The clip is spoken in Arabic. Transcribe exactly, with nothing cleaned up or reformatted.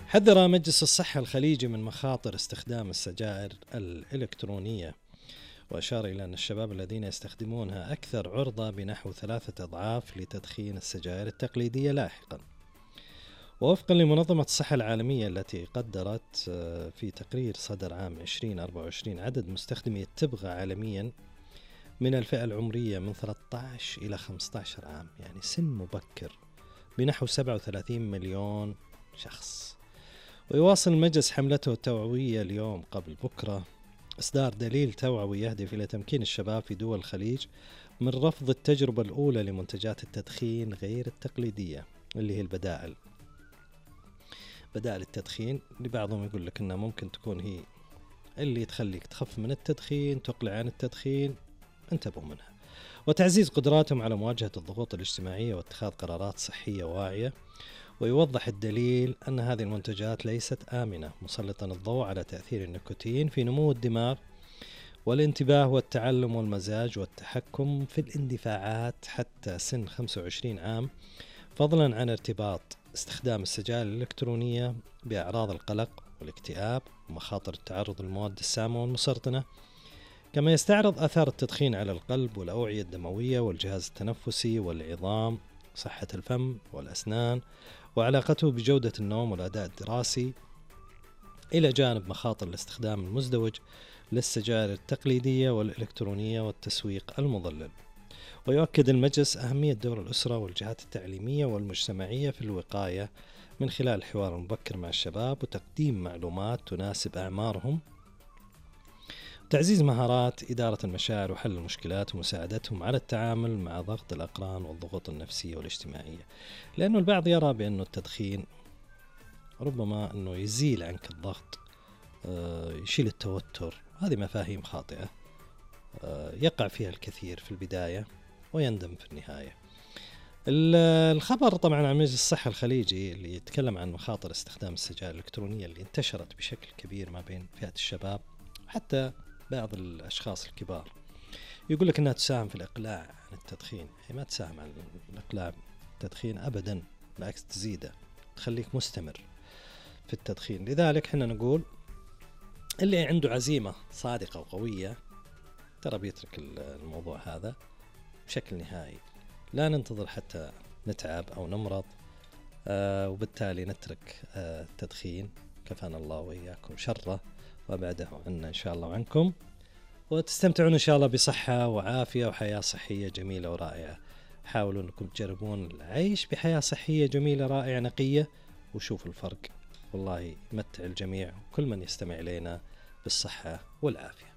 حذر مجلس الصحة الخليجي من مخاطر استخدام السجائر الإلكترونية، وأشار إلى أن الشباب الذين يستخدمونها أكثر عرضة بنحو ثلاثة أضعاف لتدخين السجائر التقليدية لاحقا. ووفقا لمنظمة الصحة العالمية التي قدرت في تقرير صدر عام ألفين وأربعة وعشرين عدد مستخدمي التبغة عالميا من الفئة العمرية من ثلاثة عشر إلى خمسة عشر عام، يعني سن مبكر، بنحو سبعة وثلاثين مليون شخص. ويواصل المجلس حملته التوعوية اليوم قبل بكرة إصدار دليل توعوي يهدف إلى تمكين الشباب في دول الخليج من رفض التجربة الأولى لمنتجات التدخين غير التقليدية اللي هي البدائل بدائل التدخين، اللي بعضهم يقول لك أنها ممكن تكون هي اللي تخليك تخف من التدخين، تقلع عن التدخين، انتبهوا منها. وتعزيز قدراتهم على مواجهة الضغوط الاجتماعية واتخاذ قرارات صحية واعية. ويوضح الدليل أن هذه المنتجات ليست آمنة، مسلطا الضوء على تأثير النيكوتين في نمو الدماغ والانتباه والتعلم والمزاج والتحكم في الاندفاعات حتى سن خمسة وعشرين عام، فضلا عن ارتباط استخدام السجائر الإلكترونية بأعراض القلق والاكتئاب ومخاطر التعرض للمواد السامة والمسرطنة. كما يستعرض آثار التدخين على القلب والأوعية الدموية والجهاز التنفسي والعظام، صحة الفم والأسنان، وعلاقته بجودة النوم والأداء الدراسي، إلى جانب مخاطر الاستخدام المزدوج للسجائر التقليدية والإلكترونية والتسويق المضلل. ويؤكد المجلس أهمية دور الأسرة والجهات التعليمية والمجتمعية في الوقاية من خلال الحوار المبكر مع الشباب وتقديم معلومات تناسب أعمارهم، تعزيز مهارات إدارة المشاعر وحل المشكلات ومساعدتهم على التعامل مع ضغط الأقران والضغوط النفسية والاجتماعية. لأنه البعض يرى بأنه التدخين ربما أنه يزيل عنك الضغط، يشيل التوتر. هذه مفاهيم خاطئة يقع فيها الكثير في البداية ويندم في النهاية. الخبر طبعا عن مجلس الصحة الخليجي اللي يتكلم عن مخاطر استخدام السجائر الإلكترونية اللي انتشرت بشكل كبير ما بين فئة الشباب حتى بعض الأشخاص الكبار، يقول لك أنها تساهم في الإقلاع عن التدخين. هي ما تساهم عن الإقلاع عن التدخين أبدا، بالعكس تزيده، تخليك مستمر في التدخين. لذلك حنا نقول اللي عنده عزيمة صادقة وقوية ترى بيترك الموضوع هذا بشكل نهائي. لا ننتظر حتى نتعب أو نمرض آه وبالتالي نترك آه التدخين. كفانا الله وإياكم شره وأبعده عنا إن شاء الله وعنكم، وتستمتعون إن شاء الله بصحة وعافية وحياة صحية جميلة ورائعة. حاولوا أنكم تجربون العيش بحياة صحية جميلة رائعة نقية وشوفوا الفرق. والله يمتع الجميع وكل من يستمع إلينا بالصحة والعافية.